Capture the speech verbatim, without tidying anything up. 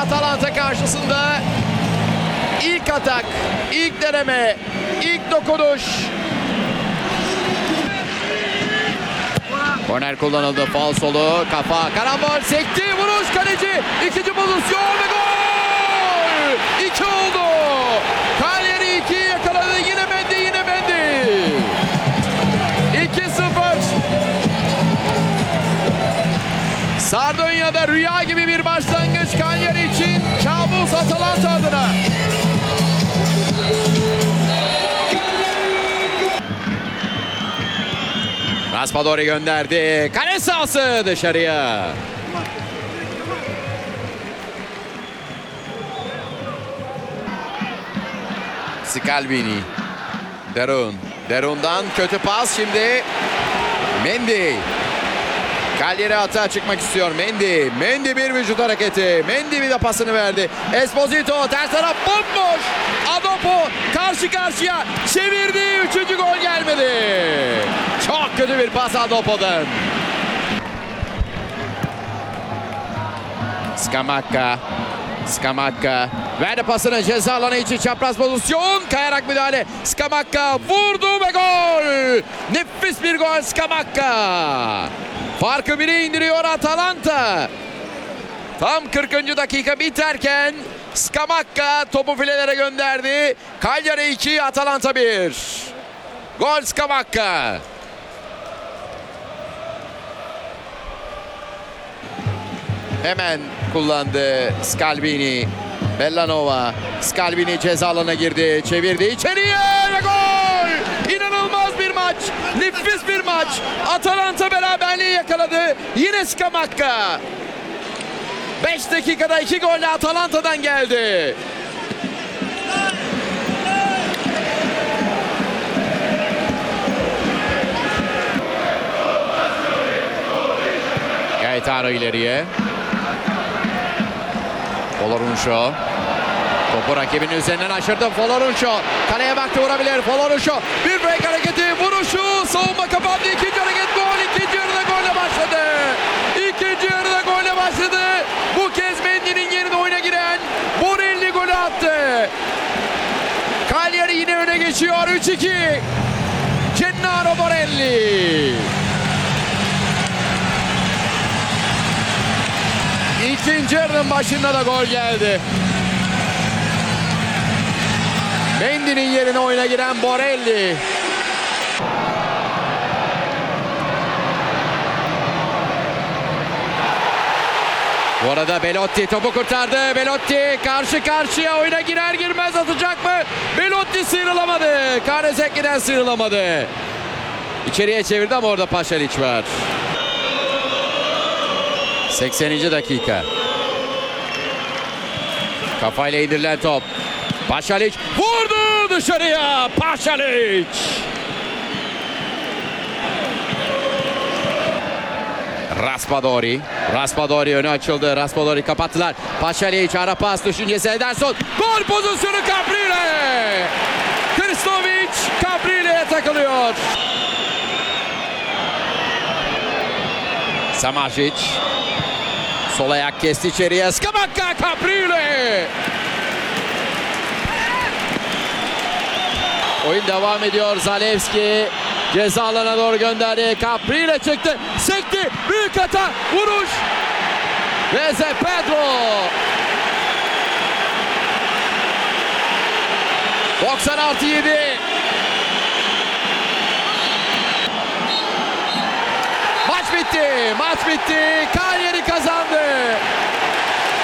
Atalanta karşısında ilk atak, ilk deneme, ilk dokunuş. Korner kullanıldı. Faul solu. Kafa. Karambol. Sekti. Vuruş. Kaleci. İkinci pozisyon ve gol. İki oldu. Cagliari ikiyi yakaladı. Yine Mendy. Yine Mendy. iki sıfır. Sardonya'da rüya gibi bir başlangıç Cagliari için. Kabus Atalanta adına. Raspadori gönderdi. Kale sahası dışarıya. Scalvini. Derun. Derun'dan kötü pas şimdi. Mendy. Cagliari atağa çıkmak istiyor. Mendy. Mendy bir vücut hareketi. Mendy bir de pasını verdi. Esposito ters taraf bomboş. Adopo karşı karşıya çevirdi. Üçüncü gol gelmedi. Çok kötü bir pas Adopo'dan. Scamacca. Scamacca verdi pasını ceza alanı için, çapraz pozisyon, kayarak müdahale. Scamacca vurdu ve gol. Nefis bir gol Scamacca. Farkı bire indiriyor Atalanta. Tam kırkıncı dakika biterken Scamacca topu filelere gönderdi. Cagliari iki, Atalanta bir. Gol Scamacca. Hemen kullandı Scalvini. Bellanova. Scalvini ceza alanına girdi. Çevirdi içeriye ve gol! İnanılmaz bir maç. Nefis bir maç. Atalanta beraberliği yakaladı. Yine Scamacca. beş dakikada iki golle Atalanta'dan geldi. Gaetano ileriye. Folorunsho. Topu rakibinin üzerinden aşırdı. Folorunsho. Kaleye baktı, vurabilir. Folorunsho. Bir break hareketi. Vuruşu. Savunma kapandı. İkinci hareket gol. İkinci yarıda golle başladı. İkinci yarıda golle başladı. Bu kez Mendy'nin yerine oyuna giren Borelli golü attı. Cagliari yine öne geçiyor. üç iki. Gennaro Borelli. İkinci yarının başında da gol geldi. Mendy'nin yerine oyuna giren Borelli. Bu arada Belotti topu kurtardı. Belotti karşı karşıya, oyuna girer girmez atacak mı? Belotti sıyrılamadı. Karesekli'den sıyrılamadı. İçeriye çevirdi ama orada Paşaliç var. sekseninci dakika. Kafayla indirilen top. Paşaliç vurdu dışarıya. Paşaliç. Raspadori. Raspadori öne açıldı. Raspadori kapattılar. Paşaliç ara pas düşüncesi, Ederson. Gol pozisyonu Caprile. Krstovic Caprile'ye takılıyor. Samardzic. Sol ayak kesti içeriye. Scamacca, Caprile. Oyun devam ediyor. Zalewski ceza alanına doğru gönderdi. Caprile çıktı. Sekti. Büyük hata. Vuruş. Ve Ze Pedro. doksan artı yedi. Maç bitti. Maç bitti. Cagliari kazandı.